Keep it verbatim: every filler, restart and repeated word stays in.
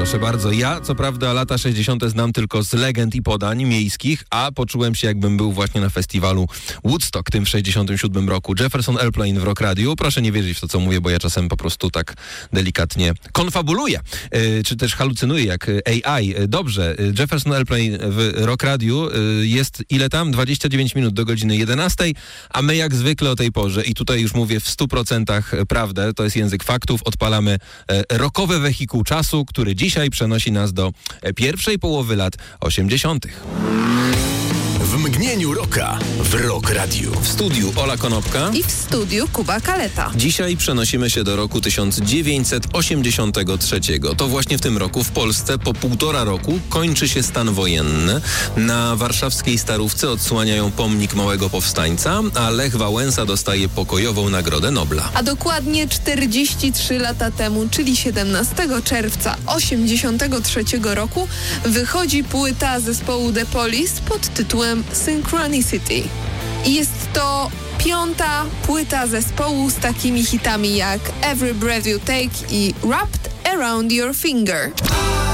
Proszę bardzo. Ja, co prawda, lata sześćdziesiąte znam tylko z legend i podań miejskich, a poczułem się, jakbym był właśnie na festiwalu Woodstock, tym w sześćdziesiątym siódmym roku. Jefferson Airplane w Rock Radio. Proszę nie wierzyć w to, co mówię, bo ja czasem po prostu tak delikatnie konfabuluję, yy, czy też halucynuję jak A I. Dobrze, Jefferson Airplane w Rock Radio yy, jest ile tam? dwadzieścia dziewięć minut do godziny jedenastej, a my jak zwykle o tej porze, i tutaj już mówię w stu procentach prawdę, to jest język faktów, odpalamy yy, rockowe wehikuł czasu, który dzisiaj przenosi nas do pierwszej połowy lat osiemdziesiątych. W mgnieniu roka w Rock Radio. W studiu Ola Konopka i w studiu Kuba Kaleta. Dzisiaj przenosimy się do roku tysiąc dziewięćset osiemdziesiątego trzeciego. To właśnie w tym roku w Polsce po półtora roku kończy się stan wojenny. Na warszawskiej Starówce odsłaniają pomnik małego powstańca, a Lech Wałęsa dostaje pokojową Nagrodę Nobla. A dokładnie czterdzieści trzy lata temu, czyli siedemnastego czerwca osiemdziesiątego trzeciego roku, wychodzi płyta zespołu The Police pod tytułem Synchronicity. I jest to piąta płyta zespołu z takimi hitami jak Every Breath You Take i Wrapped Around Your Finger.